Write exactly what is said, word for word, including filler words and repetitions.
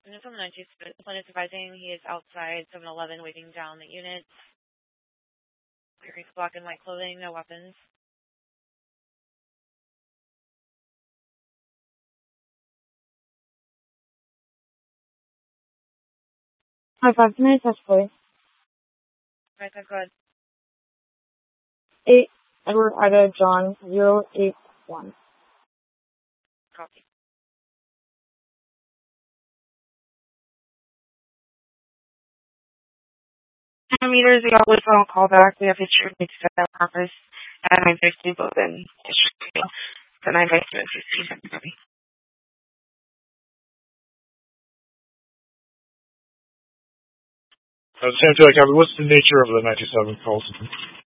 Afternoon from the nineteenth. Planet advising he is outside seven eleven waiting down the units. Wearing black and white clothing, no weapons. Hi, five minutes, that's please. Right, that's good. eight, Edward Ida John, zero eight one. Copy. ten meters, we always don't call back. We have history to set that purpose at nine fifty, but then history to nine fifty. Copy. Uh, Sam Taylor, copy. What's the nature of the ninety-seven calls?